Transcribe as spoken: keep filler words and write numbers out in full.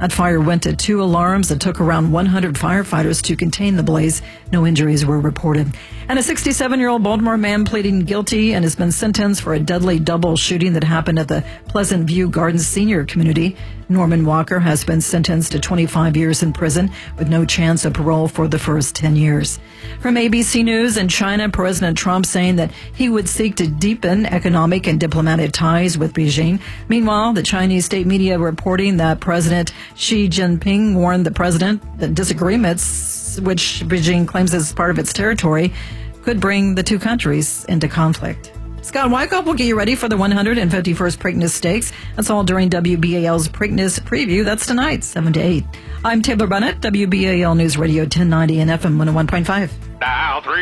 That fire went to two alarms. It took around one hundred firefighters to contain the blaze. No injuries were reported. And a sixty-seven-year-old Baltimore man pleading guilty and has been sentenced for a deadly double shooting that happened at the Pleasant View Gardens Senior Community. Norman Walker has been sentenced to twenty-five years in prison with no chance of parole for the first ten years. From A B C News in China, President Trump saying that he would seek to deepen economic and diplomatic ties with Beijing. Meanwhile, the Chinese state media reporting that President Xi Jinping warned the president that disagreements, which Beijing claims as part of its territory, could bring the two countries into conflict. Scott Wyckoff will get you ready for the one hundred fifty-first Preakness Stakes. That's all during W B A L's Preakness Preview. That's tonight, seven to eight. I'm Taylor Bennett, W B A L News Radio ten ninety and F M one oh one point five. Now three.